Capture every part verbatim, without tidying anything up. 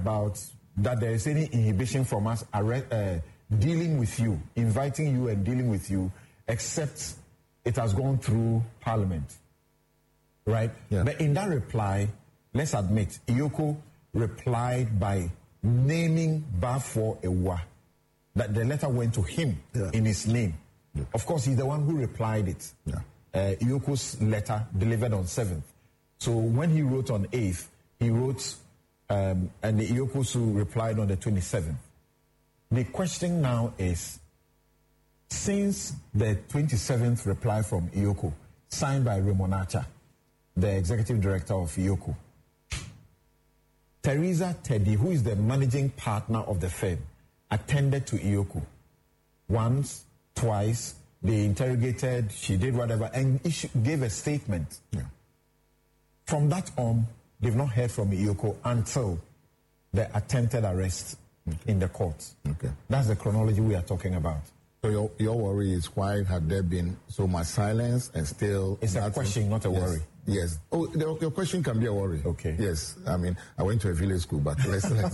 about that there is any inhibition from us uh, dealing with you, inviting you and dealing with you, except it has gone through Parliament. Right? Yeah. But in that reply, let's admit, Iyoko replied by naming Bafo Ewa, that the letter went to him yeah. in his name. Yeah. Of course, he's the one who replied it. Yeah. Uh, Iyoko's letter delivered on seventh. So when he wrote on eighth, he wrote, um, and the Iyokosu replied on the twenty-seventh. The question now is, since the twenty-seventh reply from Iyoko, signed by Raymond Archer, the executive director of Iyoko, Teresa Teddy, who is the managing partner of the firm, attended to Iyoko once, twice. They interrogated, she did whatever, and she gave a statement. Yeah. From that on, they've not heard from Iyoko until the attempted arrest okay. in the court. Okay. That's the chronology we are talking about. So your, your worry is, why had there been so much silence and still... It's a question, not a yes, worry. Yes. Oh, the, your question can be a worry. Okay. Yes. I mean, I went to a village school, but let's, let's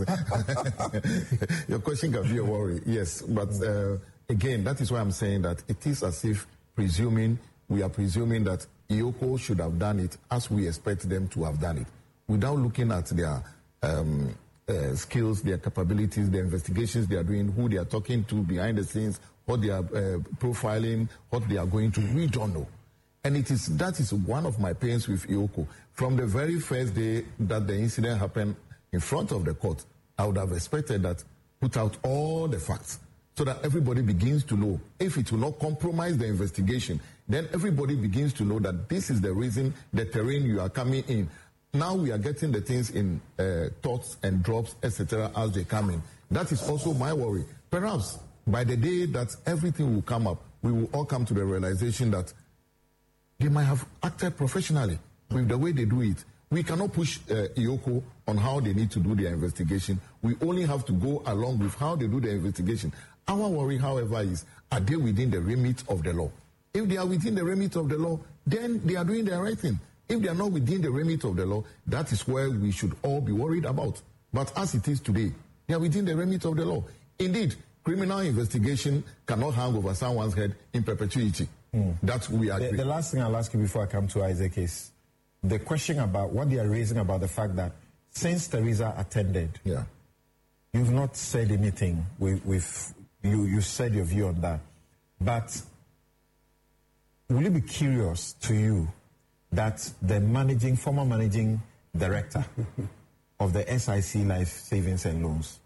your question can be a worry. Yes. But uh, again, that is why I'm saying that it is as if presuming, we are presuming that Iyoko should have done it as we expect them to have done it, without looking at their um, uh, skills, their capabilities, the investigations they are doing, who they are talking to behind the scenes, what they are uh, profiling, what they are going to. We don't know. And it is that is one of my pains with Iyoko. From the very first day that the incident happened in front of the court, I would have expected that, put out all the facts so that everybody begins to know. If it will not compromise the investigation, then everybody begins to know that this is the reason, the terrain you are coming in. Now we are getting the things in uh, thoughts and drops, et cetera, as they come in. That is also my worry. Perhaps by the day that everything will come up, we will all come to the realization that they might have acted professionally with the way they do it. We cannot push uh, Iyoko on how they need to do their investigation. We only have to go along with how they do the investigation. Our worry, however, is, are they within the remit of the law? If they are within the remit of the law, then they are doing the right thing. If they are not within the remit of the law, that is where we should all be worried about. But as it is today, they are within the remit of the law. Indeed, criminal investigation cannot hang over someone's head in perpetuity. Mm. That we agree. The, the last thing I'll ask you before I come to Isaac is the question about what they are raising about the fact that since Teresa attended, yeah. you've not said anything. With, with you, you said your view on that. But will it be curious to you that the managing, former managing director of the S I C Life Savings and Loans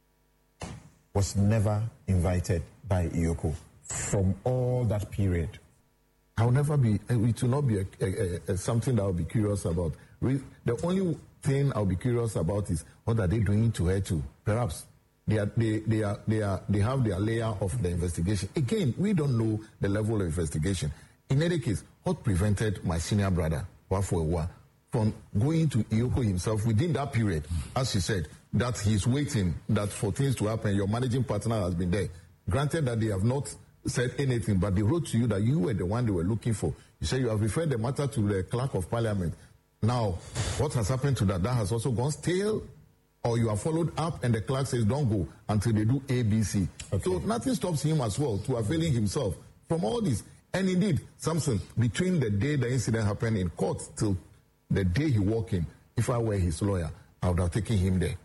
was never invited by Iyoko from all that period? I'll never be, it will not be a, a, a, something that I'll be curious about. The only thing I'll be curious about is, what are they doing to her too? Perhaps they are, they, they are, they are, they have their layer of the investigation. Again, we don't know the level of investigation. In any case, what prevented my senior brother, Wafo Ewa, from going to Iyoko himself within that period, as she said, that he's waiting that for things to happen, your managing partner has been there. Granted that they have not said anything, but they wrote to you that you were the one they were looking for. You said you have referred the matter to the clerk of parliament. Now, what has happened to that? That has also gone stale, or you are followed up and the clerk says don't go until they do A, B, C. Okay. So nothing stops him as well to availing himself from all this. And indeed, Samson, between the day the incident happened in court till the day he walked in, if I were his lawyer, I would have taken him there.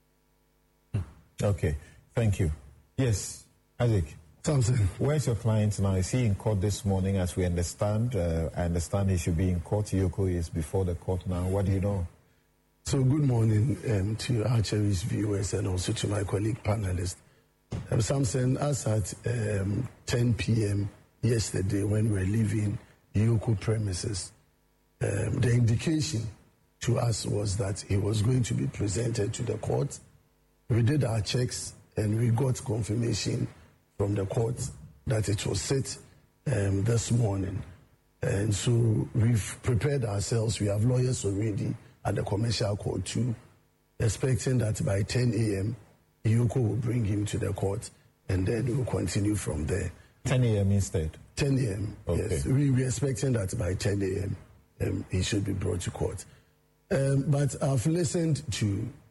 Okay, thank you. Yes, Isaac. Samson. Where's your client now? Is he in court this morning? As we understand, uh, I understand he should be in court. Iyoko is before the court now. What do you know? So good morning um, to our cherished viewers and also to my colleague panelists. Um, Samson, as at um, ten p.m. yesterday when we were leaving Iyoko premises, um, the indication to us was that he was going to be presented to the court. We did our checks and we got confirmation from the court that it was set um, this morning. And so we've prepared ourselves. We have lawyers already at the commercial court too, expecting that by ten a.m. Iyoko will bring him to the court and then we'll continue from there. ten a.m. instead? ten a.m., okay. Yes. We, we're expecting that by ten a.m. Um, he should be brought to court. Um, but I've listened to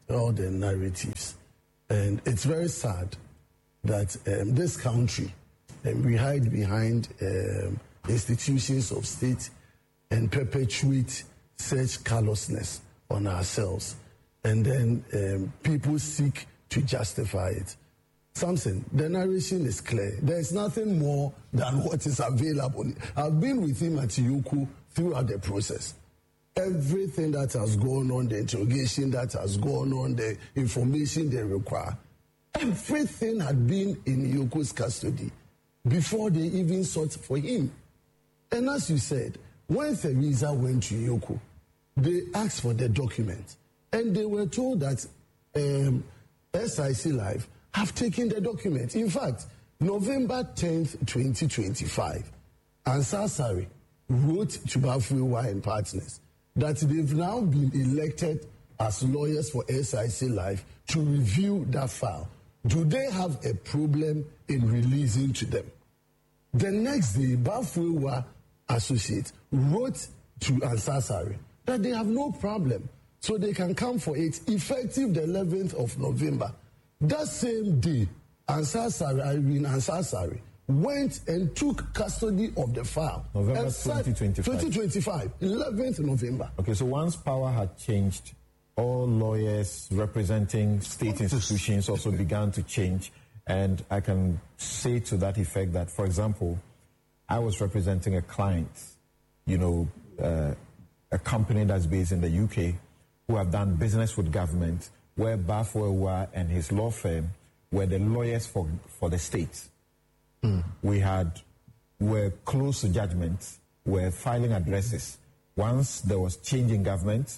all the narratives. And it's very sad that um, this country, um, we hide behind um, institutions of state and perpetuate such callousness on ourselves. And then um, people seek to justify it. Samson, the narration is clear. There is nothing more than what is available. I've been with him at Yoku throughout the process. Everything that has gone on, the interrogation that has gone on, the information they require, everything had been in Yoku's custody before they even sought for him. And as you said, when Theresa went to Yoku, they asked for the document. And they were told that um, S I C Life have taken the document. In fact, November tenth, twenty twenty-five, Ansar Sari wrote to Bafwewa and Partners that they've now been elected as lawyers for S I C Life to review that file. Do they have a problem in releasing to them? The next day, Bafwewa Associates wrote to Ansar Sari that they have no problem, so they can come for it effective the eleventh of November. That same day, Ansar Sari, Irene Ansar Sari, went and took custody of the file. November twenty twenty-five. twenty twenty-five, eleventh of November. Okay, so once power had changed, all lawyers representing state institutions also began to change. And I can say to that effect that, for example, I was representing a client, you know, uh, a company that's based in the U K who have done business with government, where Bafwewa and his law firm were the lawyers for, for the state. Mm. We had, were close to judgment, were filing addresses. Once there was change in government,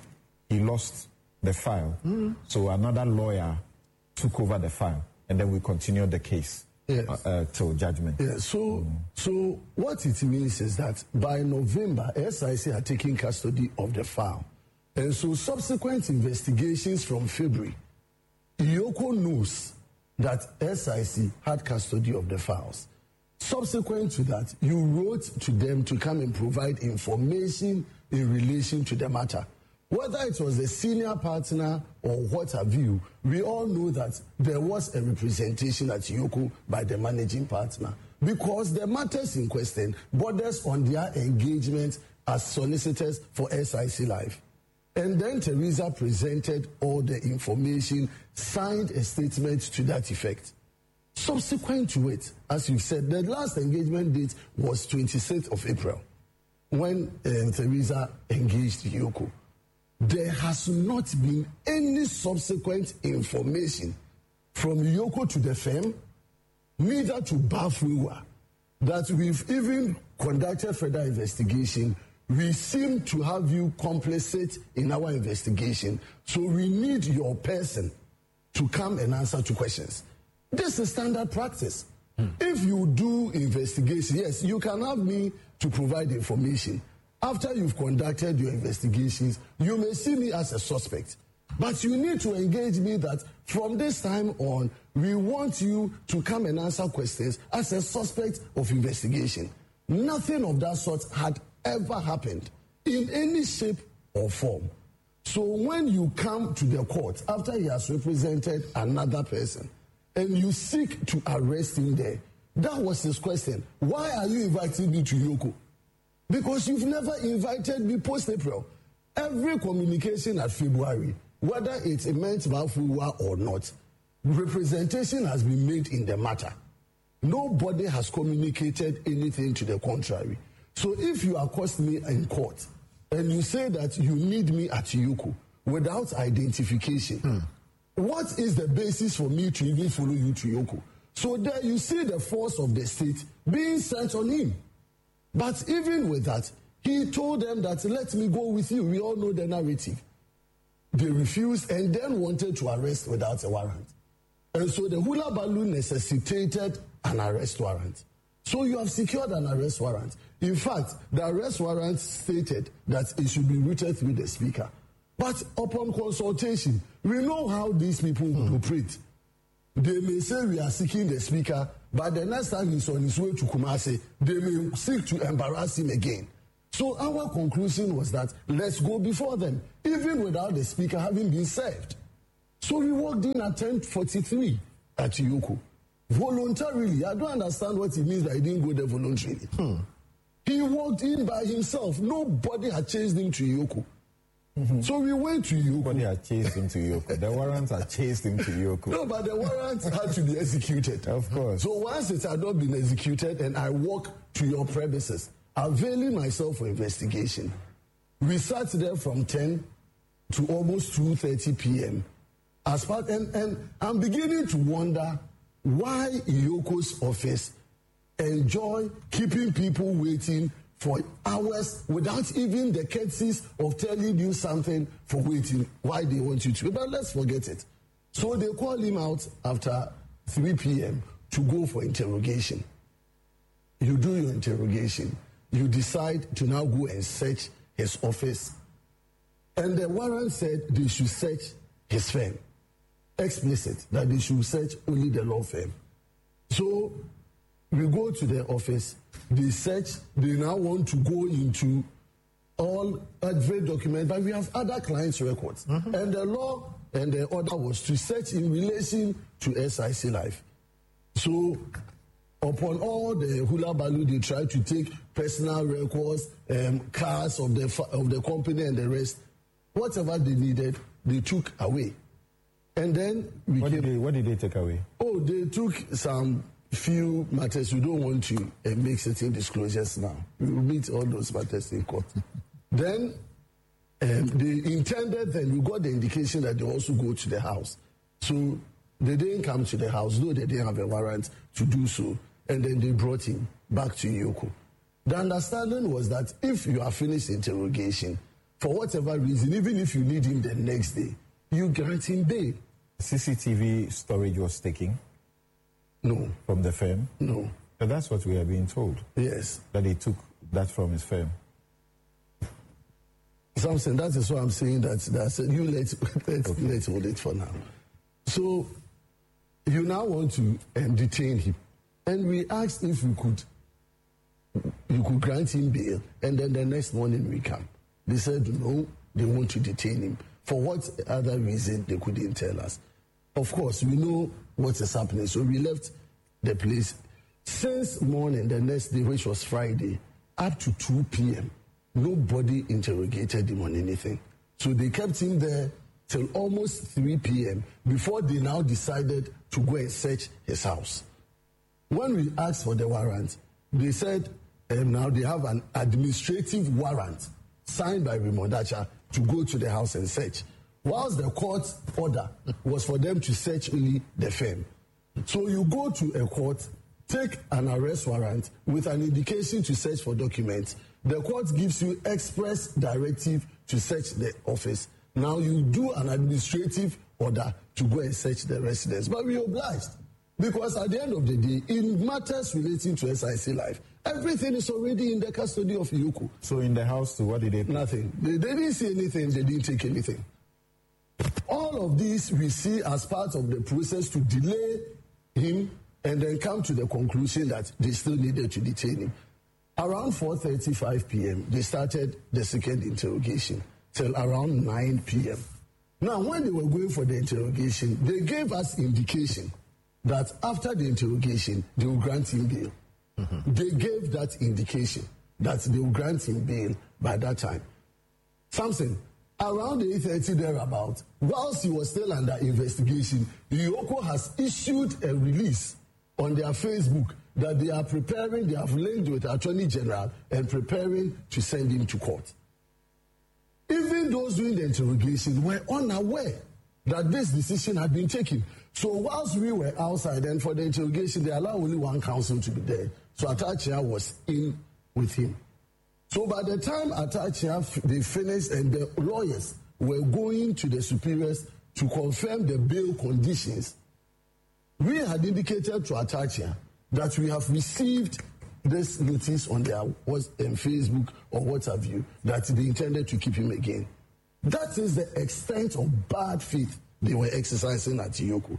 he lost the file. Mm. So another lawyer took over the file, and then we continued the case. Yes. uh, uh, till judgment. Yeah, so, mm. so what it means is that by November, S I C had taken custody of the file. And so subsequent investigations from February, Yoko knows that S I C had custody of the files. Subsequent to that, you wrote to them to come and provide information in relation to the matter. Whether it was a senior partner or what have you, we all know that there was a representation at Yoko by the managing partner, because the matters in question borders on their engagement as solicitors for S I C Life. And then Theresa presented all the information, signed a statement to that effect. Subsequent to it, as you've said, the last engagement date was twenty-sixth of April, when uh, Theresa engaged Yoko. There has not been any subsequent information from Yoko to the firm, neither to Bafwewa, that we've even conducted further investigation. We seem to have you complicit in our investigation, so we need your person to come and answer to questions. This is standard practice. Hmm. If you do investigation, yes, you can have me to provide information. After you've conducted your investigations, you may see me as a suspect. But you need to engage me that from this time on, we want you to come and answer questions as a suspect of investigation. Nothing of that sort had ever happened in any shape or form. So when you come to the court after he has represented another person and you seek to arrest him there, that was his question. Why are you inviting me to Yoko? Because you've never invited me post-April. Every communication at February, whether it's meant Bafwewa or not, representation has been made in the matter. Nobody has communicated anything to the contrary. So if you accost me in court and you say that you need me at Yoko without identification, hmm. what is the basis for me to even follow you to Yoko? So there you see the force of the state being sent on him. But even with that, he told them that, let me go with you. We all know the narrative. They refused and then wanted to arrest without a warrant. And so the hula balloon necessitated an arrest warrant. So you have secured an arrest warrant. In fact, the arrest warrant stated that it should be routed through the speaker. But upon consultation, we know how these people mm. operate. They may say we are seeking the speaker, but the next time he's on his way to Kumasi, they may seek to embarrass him again. So our conclusion was that let's go before them, even without the speaker having been served. So we walked in at ten forty-three at Yoko. Voluntarily. I don't understand what it means that he didn't go there voluntarily. Hmm. He walked in by himself. Nobody had chased him to Yoko. Mm-hmm. So we went to Yoko. Nobody had chased him to Yoko. The warrants had chased him to Yoko. No, but the warrants had to be executed. Of course. So once it had not been executed and I walk to your premises, availing myself for investigation, we sat there from ten to almost two thirty p.m. As part, and, and I'm beginning to wonder why Yoko's office enjoy keeping people waiting for hours without even the courtesies of telling you something for waiting, why they want you to. But let's forget it. So they call him out after three p.m. to go for interrogation. You do your interrogation. You decide to now go and search his office. And the warrant said they should search his firm. Explicit, that they should search only the law firm. So we go to their office, they search, they now want to go into all advert documents, but we have other clients' records. Mm-hmm. And the law and the order was to search in relation to S I C Life. So upon all the hula baloo, they tried to take personal records, um, cars of the of the company and the rest. Whatever they needed, they took away. And then we what came, did they what did they take away? Oh, they took some few matters. We don't want to uh, make certain disclosures now. We will meet all those matters in court. Then um, they intended, then we got the indication that they also go to the house. So they didn't come to the house, though they didn't have a warrant to do so. And then they brought him back to Yoko. The understanding was that if you are finished interrogation, for whatever reason, even if you need him the next day, you grant him bail. C C T V storage was taken? No. From the firm? No. But that's what we are being told. Yes. That they took that from his firm. Something, that is why I'm saying that, that you let, let, okay. let's hold it for now. So, you now want to um, detain him. And we asked if we could, you could grant him bail, and then the next morning we come. They said no, they want to detain him. For what other reason, they couldn't tell us. Of course, we know what is happening, so we left the place. Since morning, the next day, which was Friday, up to two p.m., nobody interrogated him on anything. So they kept him there till almost three p.m. before they now decided to go and search his house. When we asked for the warrant, they said um, now they have an administrative warrant signed by Raymond Dacha to go to the house and search, whilst the court order was for them to search only the firm. So you go to a court, take an arrest warrant with an indication to search for documents. The court gives you express directive to search the office. Now you do an administrative order to go and search the residence. But we obliged. Because at the end of the day, in matters relating to S I C Life, everything is already in the custody of Yoko. So in the house, too, what did they? Nothing. They, they didn't see anything. They didn't take anything. All of this we see as part of the process to delay him and then come to the conclusion that they still needed to detain him. Around four thirty-five p.m., they started the second interrogation till around nine p.m. Now, when they were going for the interrogation, they gave us indication that after the interrogation, they will grant him bail. Mm-hmm. They gave that indication that they will grant him bail by that time. Something, around eight thirty thereabout, whilst he was still under investigation, Yoko has issued a release on their Facebook that they are preparing, they have linked with the Attorney General and preparing to send him to court. Even those doing the interrogation were unaware that this decision had been taken. So whilst we were outside and for the interrogation, they allowed only one counsel to be there. So Atachia was in with him. So by the time Atachia, they finished and the lawyers were going to the superiors to confirm the bail conditions, we had indicated to Atachia that we have received this notice on their was in Facebook or what have you, that they intended to keep him again. That is the extent of bad faith they were exercising at Yoko.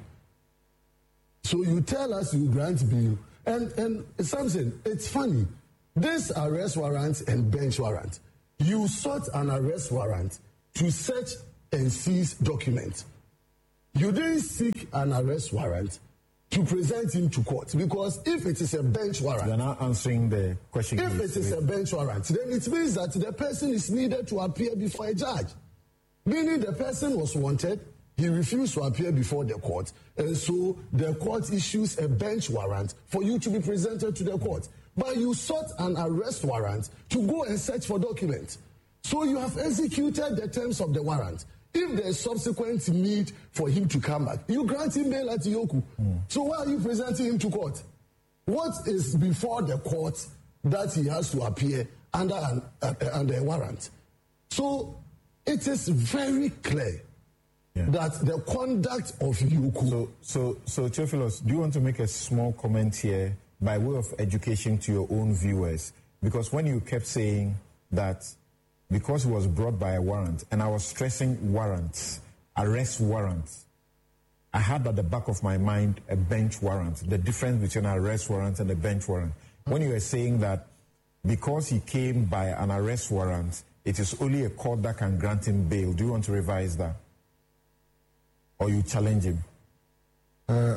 So you tell us you grant bail, and, and something, it's funny. This arrest warrant and bench warrant, you sought an arrest warrant to search and seize documents. you didn't seek an arrest warrant to present him to court, because if it is a bench warrant, you're not answering the question. If it is a bench warrant, then it means that the person is needed to appear before a judge, meaning the person was wanted, he refused to appear before the court, and so the court issues a bench warrant for you to be presented to the court. But you sought an arrest warrant to go and search for documents. So you have executed the terms of the warrant. If there is subsequent need for him to come back, you grant him bail at Yoku. Mm. So why are you presenting him to court? What is before the court that he has to appear under, an, uh, under a warrant? So it is very clear yeah. that the conduct of Yoku... So, so, so Theophilus, do you want to make a small comment here by way of education to your own viewers? Because when you kept saying that because he was brought by a warrant, and I was stressing warrants, arrest warrants, I had at the back of my mind a bench warrant, the difference between an arrest warrant and a bench warrant. When you were saying that because he came by an arrest warrant, it is only a court that can grant him bail, do you want to revise that? Or you challenge him? Uh,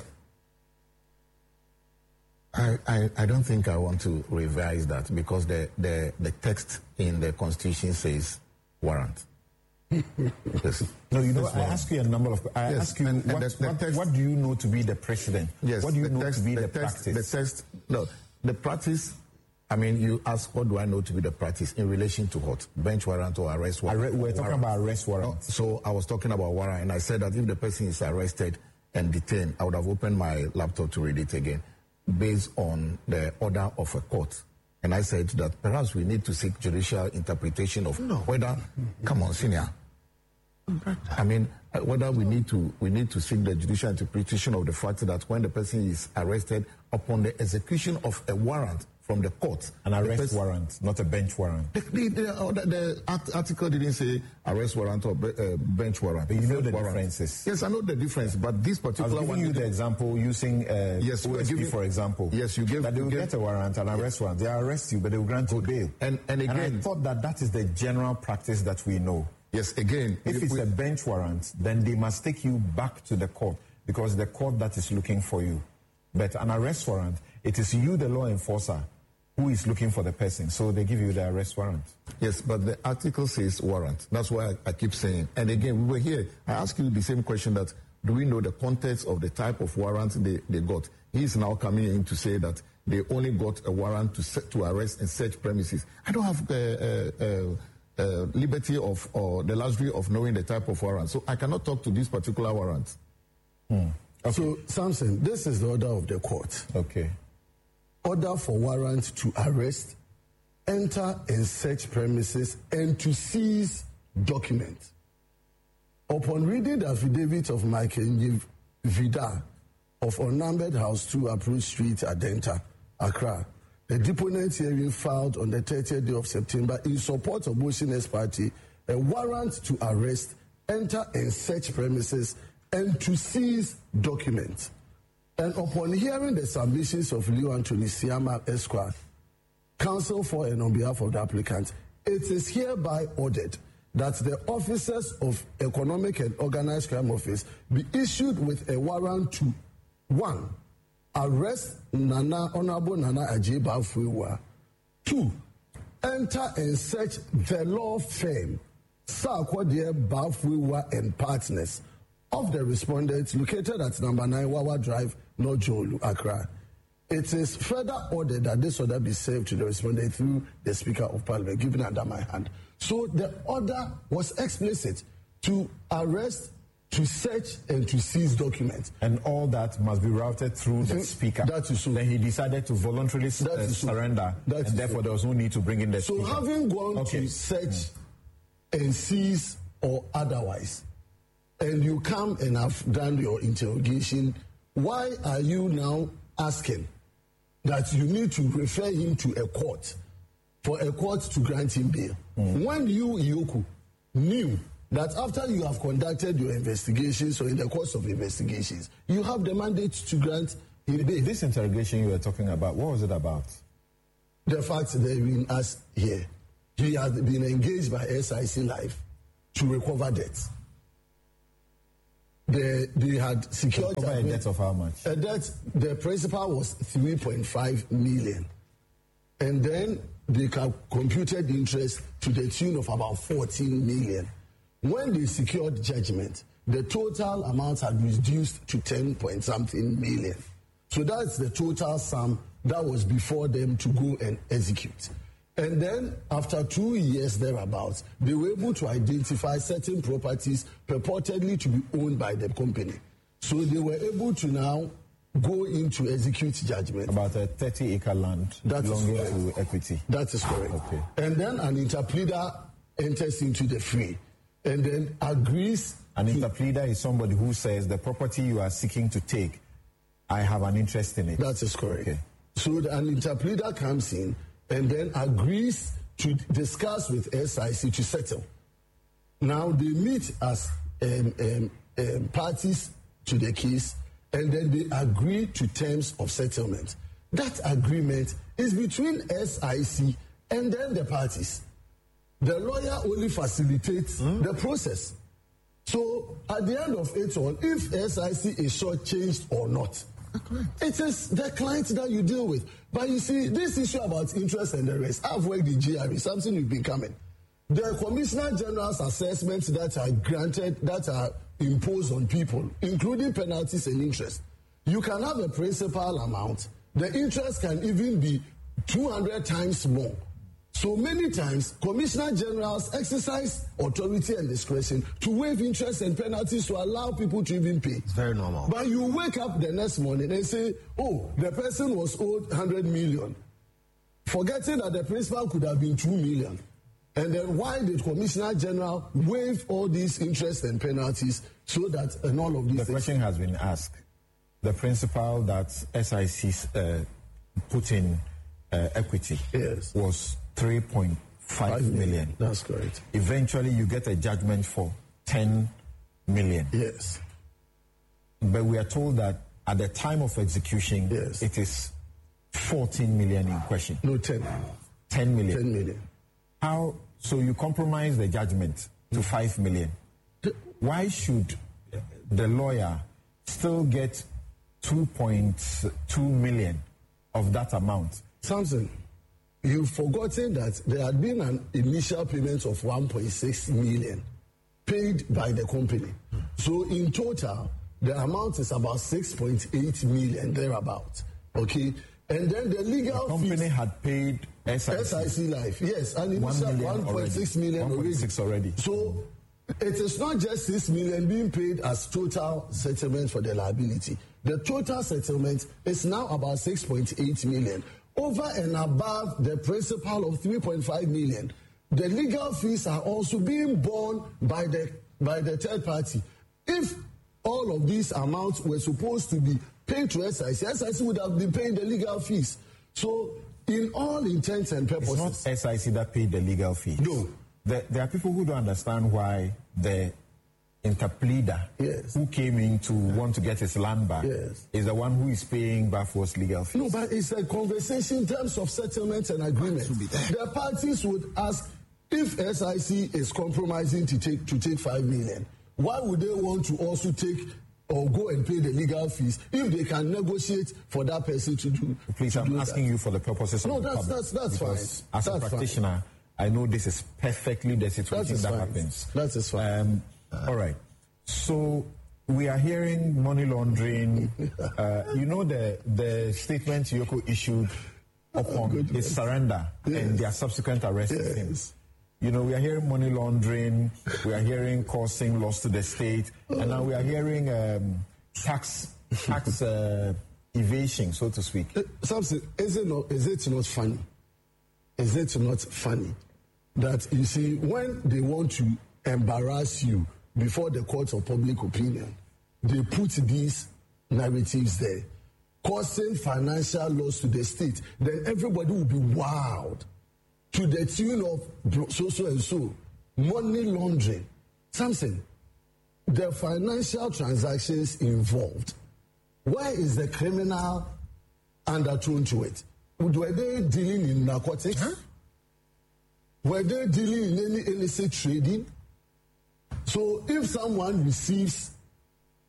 I, I, I don't think I want to revise that, because the, the, the text in the Constitution says warrant. Yes. No, you know, I ask you a number of... I yes. ask you, and, what, and the, the what, text, what do you know to be the precedent? Yes, what do you know text, to be the, the text, practice? The text, no, the practice, I mean, you ask, what do I know to be the practice in relation to what? Bench warrant or arrest warrant? Arre- we're talking warrant. about arrest warrant. No, so I was talking about warrant, and I said that if the person is arrested and detained, I would have opened my laptop to read it again, based on the order of a court. And I said that perhaps we need to seek judicial interpretation of no. whether, come on, senior. I mean, whether we need to we need to seek the judicial interpretation of the fact that when the person is arrested upon the execution of a warrant from the court. An arrest person, warrant, not a bench warrant. The, the, the, the article didn't say arrest warrant or uh, bench warrant. But you know the warrant. differences. Yes, I know the difference, but this particular I was giving one... you the example using uh, yes, O S P, for example. Yes, you gave... That they will gave, get a warrant, an arrest yes. warrant. They arrest you, but they will grant you bail. And, and again... And I thought that that is the general practice that we know. Yes, again... If it's we, a bench warrant, then they must take you back to the court, because the court that is looking for you. But an arrest warrant, it is you, the law enforcer, who is looking for the person. So they give you the arrest warrant. Yes, but the article says warrant. That's why I, I keep saying. And again, we were here. I asked you the same question that, do we know the context of the type of warrant they, they got? He's now coming in to say that they only got a warrant to set, to arrest and search premises. I don't have uh, uh, uh, uh, liberty of, or the luxury of knowing the type of warrant. So I cannot talk to this particular warrant. Hmm. Okay. So, Samson, this is the order of the court. Okay. Order for warrant to arrest, enter and search premises, and to seize documents. Upon reading the affidavit of Michael Vida of Unnumbered House two, Approach Street, Adenta, Accra, the deponent hearing filed on the thirtieth day of September in support of Motioners Party, a warrant to arrest, enter and search premises, and to seize documents. And upon hearing the submissions of Leo Anthony Siama Esquire, counsel for and on behalf of the applicant, it is hereby ordered that the officers of Economic and Organized Crime Office be issued with a warrant to, one, arrest Nana, Honorable Nana Agyei Bafwewa, two, enter and search the law firm, Sarkodie Bafwewa and Partners, of the respondents located at number nine Wawa Drive, North Jolu, Accra. It is further ordered that this order be served to the respondent through the Speaker of Parliament, given under my hand. So the order was explicit to arrest, to search, and to seize documents. And all that must be routed through the Speaker. That is so. Then he decided to voluntarily uh, surrender, so. and therefore so. there was no need to bring in the so Speaker. So having gone okay. to search mm. and seize or otherwise, and you come and have done your interrogation, why are you now asking that you need to refer him to a court for a court to grant him bail? Mm. When you, Yoku, knew that after you have conducted your investigations or in the course of investigations, you have the mandate to grant him bail. This interrogation you were talking about, what was it about? The fact that we asked here, he has been engaged by S I C Life to recover debts. the, they had secured a debt of how much? A debt, the principal was three point five million. And then they computed the interest to the tune of about fourteen million. When they secured judgment, the total amount had reduced to ten point something million. So that's the total sum that was before them to go and execute. And then after two years thereabouts, they were able to identify certain properties purportedly to be owned by the company. So they were able to now go into execute judgment. About a thirty acre land that belonging to Equity. That is correct. Okay. And then an interpleader enters into the fray and then agrees. An interpleader is somebody who says the property you are seeking to take, I have an interest in it. That is correct. Okay. So the, an interpleader comes in and then agrees to discuss with S I C to settle. Now they meet as um, um, um, parties to the case and then they agree to terms of settlement. That agreement is between S I C and then the parties. The lawyer only facilitates mm. the process. So at the end of it all, if S I C is shortchanged or not, okay. It is the client that you deal with. But you see, this issue about interest and the rest, I've worked in G R E, something you've been coming. The Commissioner General's assessments that are granted, that are imposed on people, including penalties and interest. You can have a principal amount. The interest can even be two hundred times more. So many times, Commissioner Generals exercise authority and discretion to waive interest and penalties to allow people to even pay. It's very normal. But you wake up the next morning and say, oh, the person was owed one hundred million, forgetting that the principal could have been two million. And then why did Commissioner General waive all these interest and penalties so that and all of these The things? question has been asked. The principal that S I C uh, put in uh, Equity yes. was three point five million. That's correct. Eventually, you get a judgment for ten million. Yes. But we are told that at the time of execution, yes. it is fourteen million in question. No, ten. ten million. ten million. How? So you compromise the judgment to five million. Why should the lawyer still get two point two million of that amount? Samson, you've forgotten that there had been an initial payment of one point six million paid by the company. So in total, the amount is about six point eight million thereabouts. Okay? And then the legal the company fees, had paid S I C. S I C Life, yes, and initial one point six million one point six already. So it is not just six million being paid as total settlement for the liability. The total settlement is now about six point eight million. Over and above the principal of three point five million, the legal fees are also being borne by the by the third party. If all of these amounts were supposed to be paid to S I C, S I C would have been paying the legal fees. So, in all intents and purposes, it's not S I C that paid the legal fees. No, there, there are people who don't understand why the interpleader yes. who came in to want to get his land back yes. is the one who is paying Bafo's legal fees. No, but it's a conversation in terms of settlement and agreement. The parties would ask if S I C is compromising to take to take five million. Why would they want to also take or go and pay the legal fees if they can negotiate for that person to do? Please, to I'm do asking that. you for the purposes of no, the that's, public. that's that's because fine. As that's a practitioner, fine. I know this is perfectly the situation that, that happens. That is fine. Um, uh, all right. So we are hearing money laundering. uh, you know the the statement Yoko issued upon his surrender yes. and their subsequent arrest yes. of him. You know, we are hearing money laundering, we are hearing causing loss to the state, and now we are hearing um, tax tax uh, evasion, so to speak. Uh, Samson, is it not? Is it not funny? Is it not funny that you see when they want to embarrass you before the courts of public opinion, they put these narratives there, causing financial loss to the state. Then everybody will be wowed. To the tune of so, so, and so, money laundering. Samson, the financial transactions involved, where is the criminal undertone to it? Were they dealing in narcotics? Huh? Were they dealing in any illicit trading? So if someone receives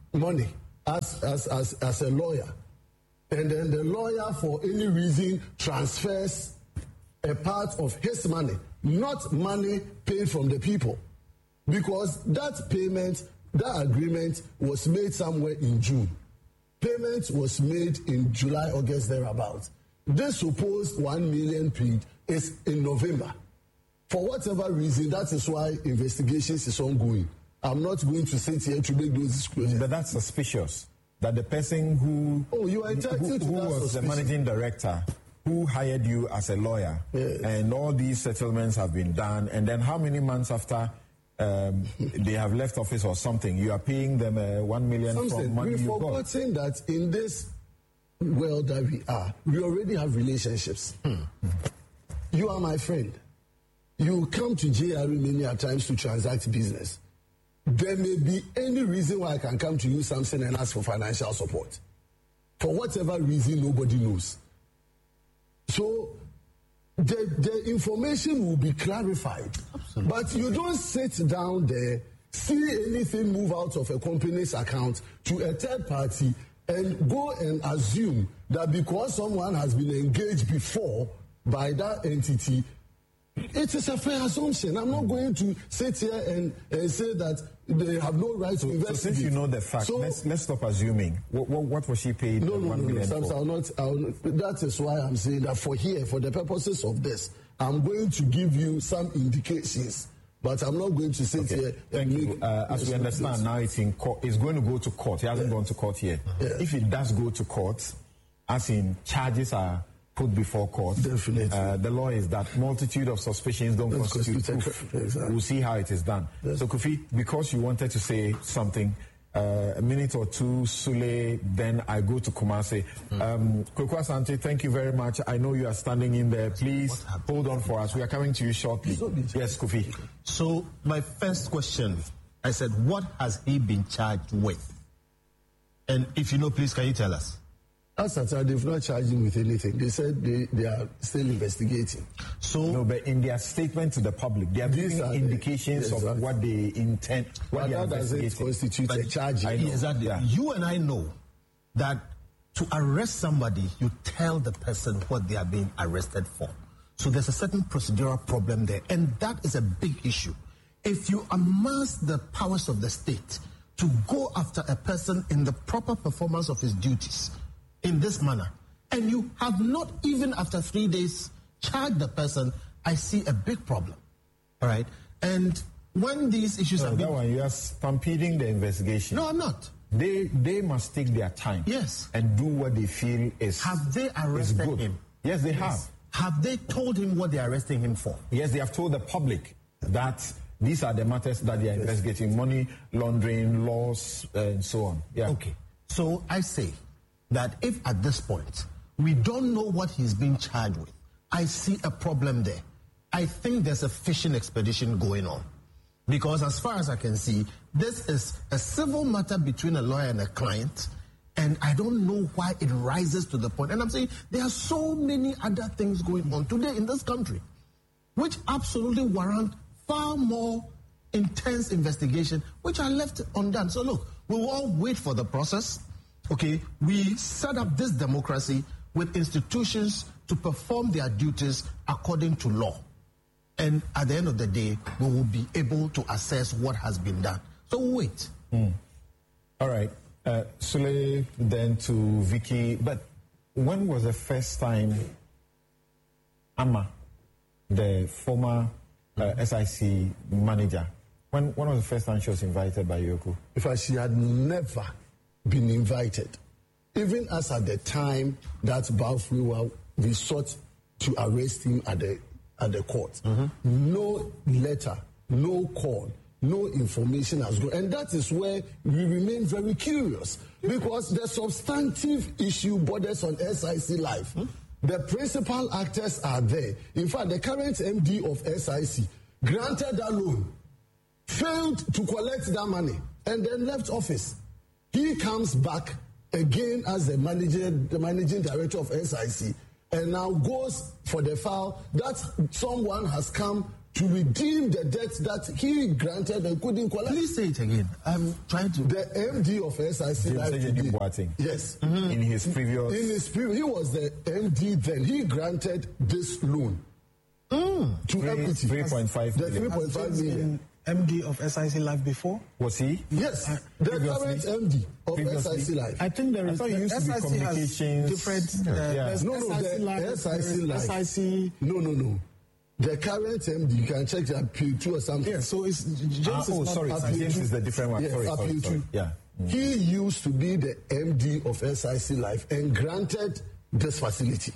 money as, as, as, as a lawyer, and then the lawyer for any reason transfers a part of his money, not money paid from the people, because that payment, that agreement was made somewhere in June. Payment was made in July, August, thereabouts. This supposed one million paid is in November. For whatever reason, that is why investigations is ongoing. I'm not going to sit here to make those disclosures. But that's suspicious. That the person who, oh, you are entitled who, to who that was suspicion. the managing director, who hired you as a lawyer, yes. and all these settlements have been done, and then how many months after um, they have left office or something, you are paying them uh, one million Something. from money We've you got? forgotten that in this world that we are, we already have relationships. Hmm. You are my friend. You come to J R E many a times to transact business. There may be any reason why I can come to you, Samson, and ask for financial support. For whatever reason, nobody knows. So the, the information will be clarified. Absolutely. But you don't sit down there, see anything move out of a company's account to a third party and go and assume that because someone has been engaged before by that entity, it is a fair assumption. I'm not going to sit here and, and say that they have no right to investigate. So since you know the fact, so, let's let's stop assuming. What, what, what was she paid? No, no, one no, no. million Sam, for? I'll not, I'll not, that is why I'm saying that for here, for the purposes of this, I'm going to give you some indications, but I'm not going to sit Okay. here Thank and you. make... Uh, as we understand now, it's in court. It's going to go to court. It hasn't Yeah. gone to court yet. Yeah. If it does go to court, as in charges are put before court, Definitely. Uh, the law is that multitude of suspicions don't Don't constitute constitute proof. proof. Exactly. We'll see how it is done. Yes. So, Kofi, because you wanted to say something, uh, a minute or two, Sule, then I go to Kumasi. Mm. Um, Kweku Asante, thank you very much. I know you are standing in there. Please hold on for us. We are coming to you shortly. Yes, Kofi. So, my first question, I said, what has he been charged with? And if you know, please, can you tell us? As at now, they've not charged him with anything. They said they, they are still investigating. So, No, but in their statement to the public, they are These giving are the- yes, indications of right. what they intend, what But they are that doesn't investigating. constitute But a charge. I know. exactly. Yeah. You and I know that to arrest somebody, you tell the person what they are being arrested for. So there's a certain procedural problem there, and that is a big issue. If you amass the powers of the state to go after a person in the proper performance of his duties in this manner, and you have not even after three days charged the person, I see a big problem. All right? And when these issues No, are that being... one, you are stampeding the investigation. No, I'm not. They they must take their time. Yes. And do what they feel is Have they is arrested good. him? Yes, they have. Have they told him what they're arresting him for? Yes, they have told the public that these are the matters that they are investigating: money laundering, laws, uh, and so on. Yeah. Okay. So I say that if at this point we don't know what he's being charged with, I see a problem there. I think there's a fishing expedition going on. Because as far as I can see, this is a civil matter between a lawyer and a client, and I don't know why it rises to the point. And I'm saying there are so many other things going on today in this country which absolutely warrant far more intense investigation, which are left undone. So look, we will all wait for the process. Okay, we set up this democracy with institutions to perform their duties according to law. And at the end of the day, we will be able to assess what has been done. So we'll wait. Mm. All right. Uh, Sule, then to Vicky. But when was the first time Amma, the former uh, S I C manager, when, when was the first time she was invited by Yoko? In fact, she had never been invited. Even as at the time that Balfrewa, we sought to arrest him at the at the court. Mm-hmm. No letter, no call, no information has gone. And that is where we remain very curious, because the substantive issue borders on S I C life. Mm-hmm. The principal actors are there. In fact, the current M D of S I C granted that loan, failed to collect that money, and then left office. He comes back again as the manager, the managing director of S I C, and now goes for the file that someone has come to redeem the debt that he granted and couldn't collect. Please say it again. I'm trying to. The M D of S I C Life today, yes, mm-hmm. in his previous, in his previous, he was the M D then. He granted this loan mm. to three, equity, three point five the three point five million. M D of S I C Life before? Was he? Yes, uh, the current M D of previously? S I C Life. I think there is. I used to be communications. Different. Uh, yeah. No, no, S I C the Life, S I C Life. S I C. No, no, no. The current M D, you can check the appeal two or something. Yeah, so it's James ah, is oh, not sorry, James is the different one. Yes, sorry, sorry, sorry. Yeah. Mm. He used to be the M D of S I C Life and granted this facility.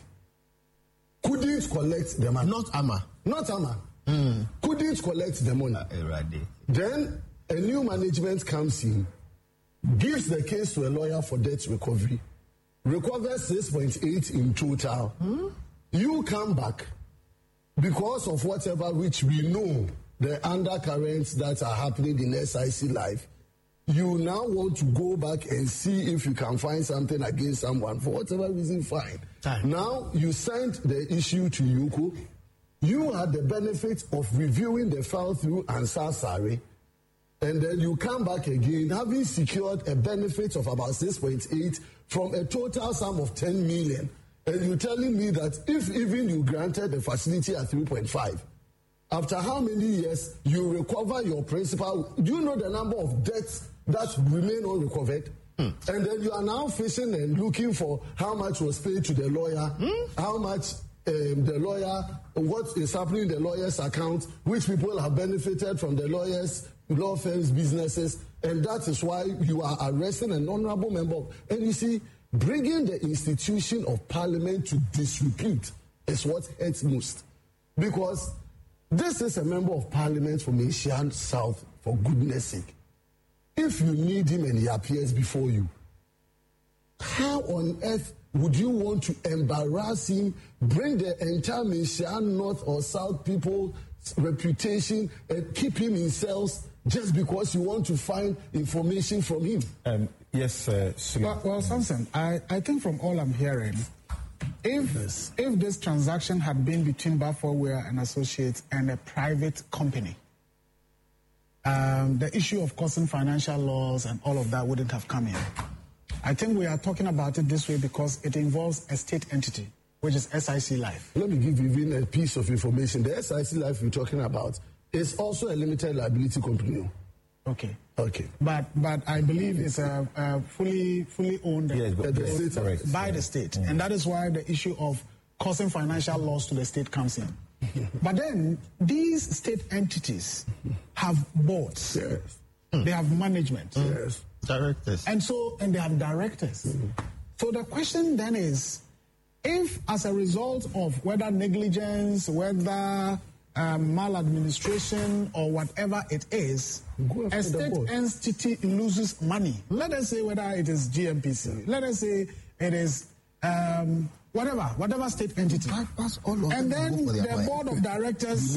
Couldn't collect the money. Not Ama. Not Ama. Mm. Couldn't collect the money. Uh, then a new management comes in, gives the case to a lawyer for debt recovery, recovers six point eight in total. Mm. You come back because of whatever which we know, the undercurrents that are happening in S I C Life. You now want to go back and see if you can find something against someone for whatever reason, fine. Time. Now you sent the issue to Yuko. You had the benefit of reviewing the file through Ansar Sari, and then you come back again having secured a benefit of about six point eight from a total sum of ten million. And you're telling me that if even you granted the facility at three point five, after how many years you recover your principal? Do you know the number of debts that remain unrecovered? Hmm. And then you are now fishing and looking for how much was paid to the lawyer, hmm? how much um, the lawyer, what is happening in the lawyer's account, which people have benefited from the lawyer's, law firms, businesses, and that is why you are arresting an honorable member. And you see, bringing the institution of parliament to disrepute is what hurts most. Because this is a member of parliament from Asian South, for goodness sake. If you need him and he appears before you, how on earth would you want to embarrass him, bring the entire Asian North or South people's reputation and keep him in cells just because you want to find information from him? Um, yes, uh, well, well, Samson, I, I think from all I'm hearing, if yes. if this transaction had been between Balfour Weir and Associates and a private company, um, the issue of causing financial loss and all of that wouldn't have come in. I think we are talking about it this way because it involves a state entity, which is S I C Life. Let me give you even a piece of information. The S I C Life we're talking about is also a limited liability company. Okay. Okay. But but I believe it's a, a fully fully owned yes, but the state, correct. by the state, mm. and that is why the issue of causing financial loss to the state comes in. But then these state entities have boards. Yes. They have management. Yes. Directors. And so and they have directors. Mm. So the question then is, if as a result of whether negligence, whether Um, maladministration or whatever it is, a state entity loses money. Let us say whether it is G M P C, let us say it is um, whatever, whatever state entity. And then the board of directors,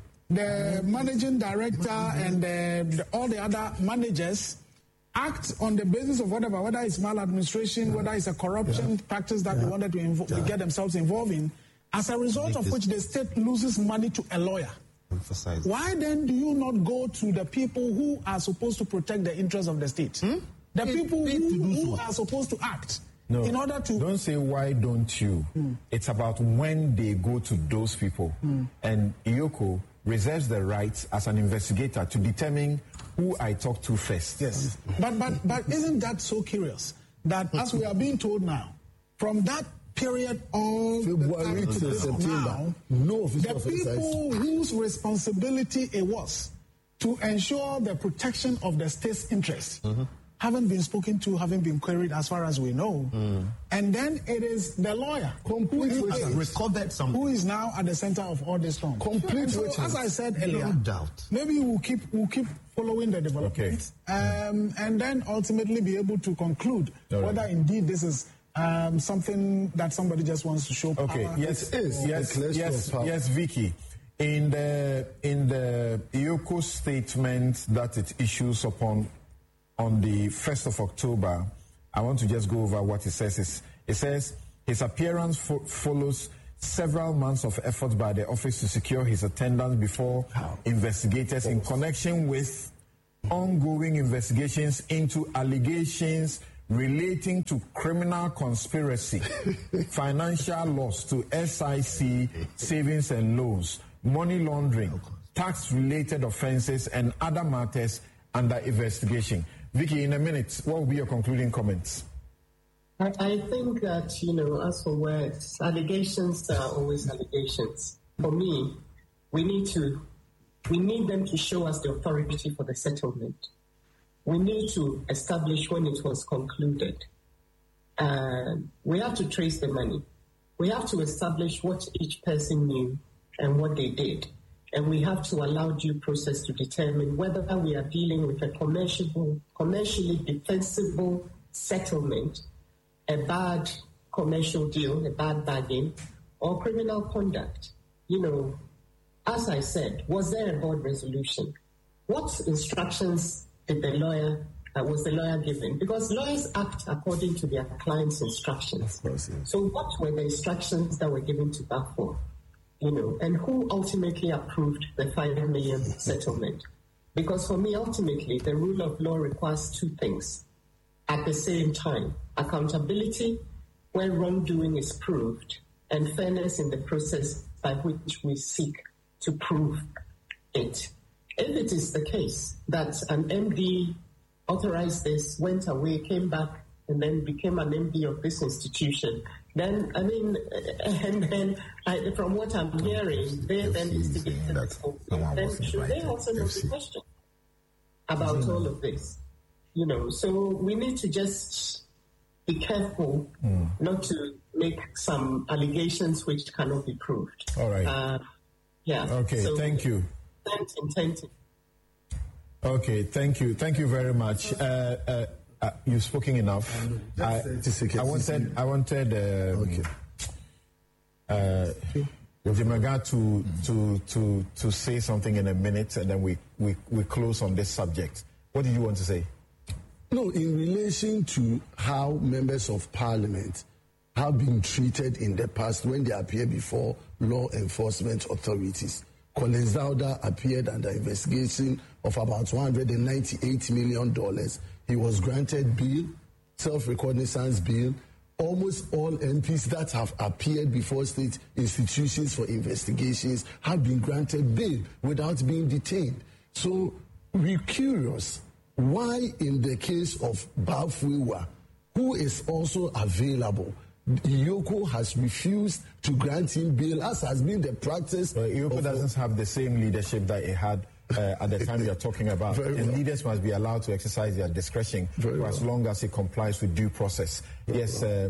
the managing director and the, the, all the other managers act on the basis of whatever, whether it's maladministration, whether it's a corruption yeah. practice that yeah. they wanted to invo- yeah. get themselves involved in. As a result of which the state loses money to a lawyer. Emphasize. Why then do you not go to the people who are supposed to protect the interests of the state? Hmm? The it, people who, who are supposed to act no, in order to... Don't say, why don't you? Hmm. It's about when they go to those people. Hmm. And Iyoko reserves the right as an investigator to determine who I talk to first. Yes. but, but, but isn't that so curious? That as we are being told now, from that period of February the to September, no the people whose responsibility it was to ensure the protection of the state's interests mm-hmm. haven't been spoken to, haven't been queried as far as we know. Mm. And then it is the lawyer Complete who, is, recovered something. who is now at the center of all this storm. Complete so, as I said earlier, no doubt. Maybe we'll keep we'll keep following the developments okay. um, and then ultimately be able to conclude right. whether indeed this is Um, something that somebody just wants to show power. Okay, yes, it is. Yes, yes, yes, Vicky. In the in the Iyoko statement that it issues upon on the first of October, I want to just go over what it says. It's, it says his appearance fo- follows several months of effort by the office to secure his attendance before investigators in connection with ongoing investigations into allegations relating to criminal conspiracy, financial loss to S I C savings and loans, money laundering, tax-related offenses, and other matters under investigation. Vicky, in a minute, what will be your concluding comments? I, I think that, you know, as for words, allegations are always allegations. For me, we need to, we need them to show us the authority for the settlement. We need to establish when it was concluded. Uh, we have to trace the money. We have to establish what each person knew and what they did. And we have to allow due process to determine whether we are dealing with a commercial, commercially defensible settlement, a bad commercial deal, a bad bargain, or criminal conduct. You know, as I said, was there a board resolution? What instructions did the lawyer, uh, was the lawyer given? Because lawyers act according to their client's instructions. Course, yeah. So what were the instructions that were given to BAFO? You know, and who ultimately approved the five million settlement? Because for me, ultimately, the rule of law requires two things at the same time: accountability when wrongdoing is proved, and fairness in the process by which we seek to prove it. If it is the case that an M D authorized this, went away, came back, and then became an M D of this institution, then, I mean, and then I, from what I'm hearing, they then instigated this whole thing. Then should they also know the question about mm. all of this? You know, so we need to just be careful mm. not to make some allegations which cannot be proved. All right. Uh, yeah. Okay, so, thank you. Tenting, tenting. Okay, thank you. Thank you very much. Uh, uh, Uh, you've spoken enough. I, I wanted, I wanted um, okay. uh, Jemaga to, to, to, to say something in a minute, and then we, we, we close on this subject. What do you want to say? No, in relation to how members of parliament have been treated in the past when they appear before law enforcement authorities. Collins Dauda appeared under investigation of about one hundred ninety-eight million dollars. He was granted bail, self-recognizance bail. Almost all M Ps that have appeared before state institutions for investigations have been granted bail without being detained. So we're curious why in the case of Bafwewa, who is also available, Iyoko has refused to grant him bail, as has been the practice. Well, Iyoko doesn't have the same leadership that it had Uh, at the time we are talking about. Very and well. Leaders must be allowed to exercise their discretion Very for as well. long as it complies with due process. Very yes. Well.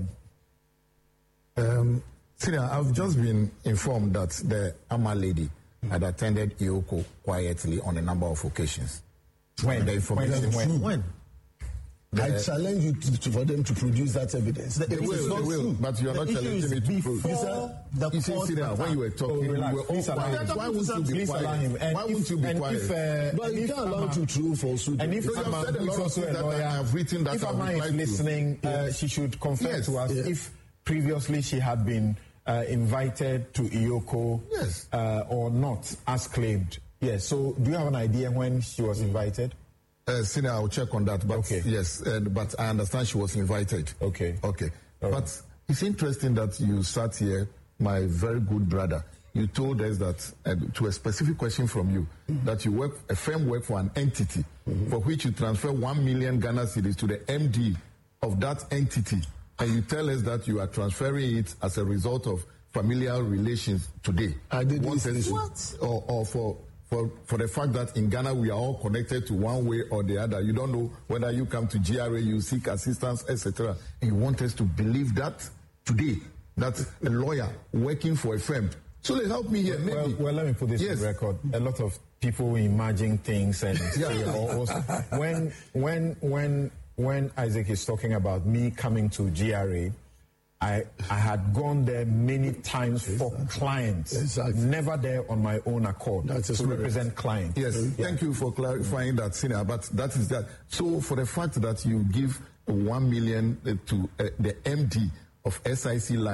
Um, um, Senior, I've just been informed that the Ama lady had attended Iyoko quietly on a number of occasions. When? The information When? When? When? I challenge you to, to, for them to produce that evidence. They will, they will, but you are not challenging me to prove. The You see, Senior, when you were talking, Oh, you relax. were all Please allow quiet. him. Why wouldn't you be Please allow him. quiet? And Why if- wouldn't you be and quiet? if, uh, But you if can't allow Ama- to true falsehood. And if So you have Ama, said a who's lot of also things a that I lawyer, have written that if I have Ama is replied to. listening, uh, she should confirm Yes. to us Yeah. if previously she had been uh, invited to Iyoko Yes. uh, or not, as claimed. Yes. So do you have an idea when she was invited? Uh, Senior, I'll check on that. But Okay. yes, uh, but I understand she was invited. Okay. Okay. All right. But it's interesting that you sat here, my very good brother. You told us that, uh, to a specific question from you, mm-hmm. that you work, a firm work for an entity mm-hmm. for which you transfer one million Ghana cedis to the M D of that entity. And you tell us that you are transferring it as a result of familial relations today. I didn't One say person- so. What? Or, or for, for, for the fact that in Ghana we are all connected to one way or the other. You don't know whether you come to G R A, you seek assistance, et cetera. And you want us to believe that today, that a lawyer working for a firm. So they help me here. Maybe. Well, well, let me put this Yes. on record. A lot of people imagine things, and Yeah. say, or also, when when when when Isaac is talking about me coming to G R A, I I had gone there many times for clients, Exactly. never there on my own accord That is to correct. represent clients. Yes, Yeah. thank you for clarifying that, Senior. But that is that. So for the fact that you give one million to uh, the M D of S I C Life,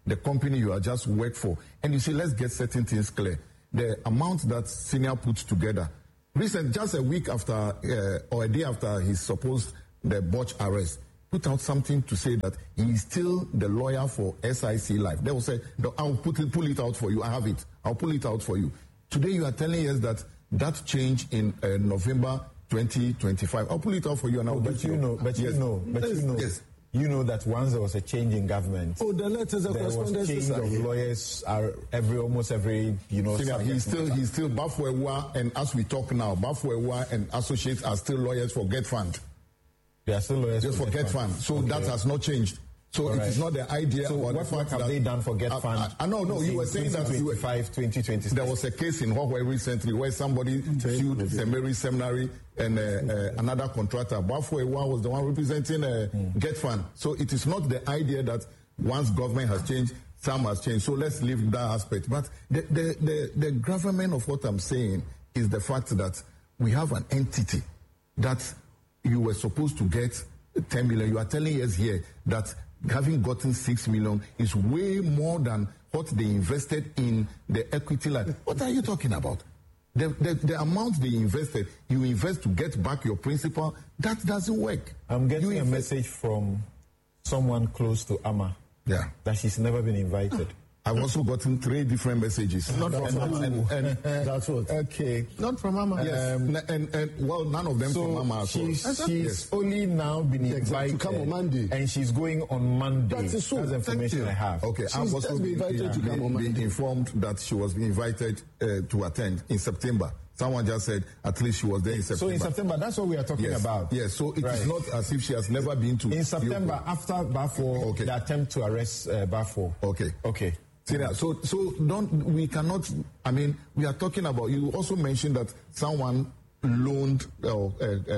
the company you are just work for. And you say, let's get certain things clear. The amount that Senior put together, recent, just a week after uh, or a day after his supposed the botch arrest, put out something to say that he is still the lawyer for S I C Life. They will say, I'll put it, pull it out for you. I have it. I'll pull it out for you. Today you are telling us that that change in uh, November twenty twenty-five. I'll pull it out for you and I'll oh, but you know, but yes. you know, but yes. you know. Yes. You know that once there was a change in government, oh, the letters of there was correspondence change of lawyers are every almost every you know. Senior, he's still he's still Bafwewa, and as we talk now, Bafwewa and associates are still lawyers for Get Fund. They are still lawyers just for, for Get Fund. Fund. So okay. that has not changed. So all it right. is not the idea. So or what the work have that, they done for Get uh, Fund? I, I, no, no, you were saying that you were, twenty twenty-six there was a case in Huawei recently where somebody sued Saint Mary's Seminary and uh, uh, another contractor. Bafwewa was the one representing uh, mm. Get Fund. So it is not the idea that once government has changed, some has changed. So let's leave that aspect. But the, the, the, the gravamen of what I'm saying is the fact that we have an entity that you were supposed to get ten million. You are telling us here that having gotten six million is way more than what they invested in the equity line. What are you talking about? The, the, the amount they invested, you invest to get back your principal, that doesn't work. I'm getting you a message from someone close to Amma yeah. that she's never been invited. I've also gotten three different messages. Not from Amma. And, and, and, that's what. Okay. Not from Amma. Yes. Um, and, and, and, well, none of them so from Amma. She's, so. she's yes. only now been invited. To come on Monday. And she's going on Monday. That is so. That's the information I have. Okay. She's I've also been invited to come on Monday. Been informed that she was invited uh, to attend in September. Someone just said at least she was there in September. So in September, that's what we are talking yes. about. Yes, so it right. is not as if she has never been to... In September, Yoko. After Bafo, okay. the attempt to arrest uh, Bafo. Okay. Okay. So, so don't, we cannot, I mean, we are talking about, you also mentioned that someone loaned uh, uh, uh,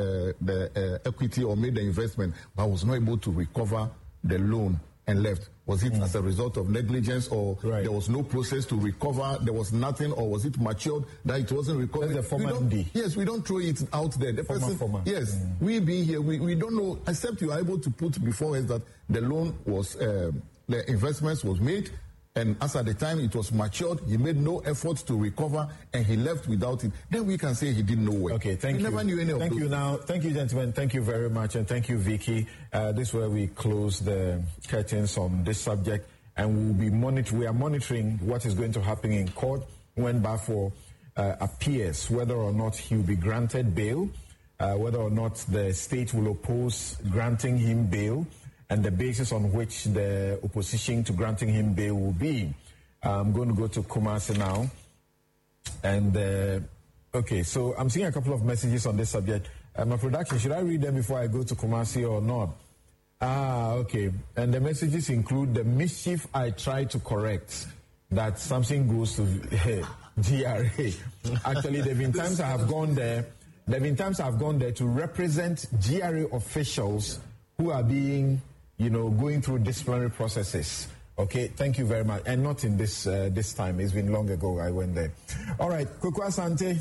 the uh, equity or made the investment, but was not able to recover the loan and left. Was it mm. as a result of negligence, or right. there was no process to recover, there was nothing, or was it matured that it wasn't recovered? That's the former M D. Yes, we don't throw it out there. The former, person, former. Yes, mm. we being here, we, we don't know, except you are able to put before us that the loan was, uh, the investments was made, and as at the time it was matured, he made no effort to recover, and he left without it. Then we can say he did no work. Okay, thank we you. Never knew any thank of you. those. Now, thank you, gentlemen. Thank you very much, and thank you, Vicky. Uh, this is where we close the curtains on this subject, and we'll be monitor. We are monitoring what is going to happen in court when Bafo uh, appears, whether or not he will be granted bail, uh, whether or not the state will oppose granting him bail, and the basis on which the opposition to granting him bail will be. I'm going to go to Kumasi now. And, uh, okay, so I'm seeing a couple of messages on this subject. Uh, my production, should I read them before I go to Kumasi or not? Ah, okay. And the messages include the mischief I try to correct, that something goes to G R A. Actually, there have been times I have gone there, there have been times I've gone there to represent G R A officials who are being, you know, going through disciplinary processes. Okay, thank you very much. And not in this uh, this time. It's been long ago I went there. All right, Koko Asante.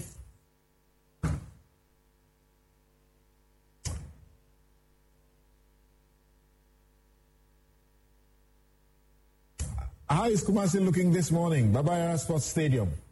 How is Kumasi looking this morning? Baba Yara Sports Stadium.